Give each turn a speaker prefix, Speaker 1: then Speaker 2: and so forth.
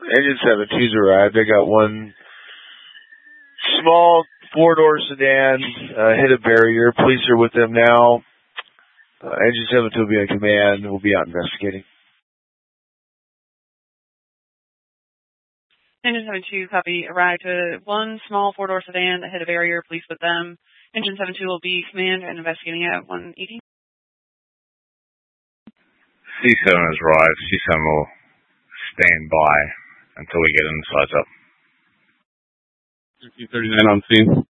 Speaker 1: Engine 72's arrived. I got one small four-door sedan hit a barrier. Police are with them now. Engine 72 will be on command. We'll be out investigating.
Speaker 2: Engine 72, copy. Arrived to one small four-door sedan that hit a barrier. Police with them. Engine 72 will be command and investigating at 118.
Speaker 3: C7 has arrived. C7 will stand by until we get in the size up.
Speaker 4: 39 on scene.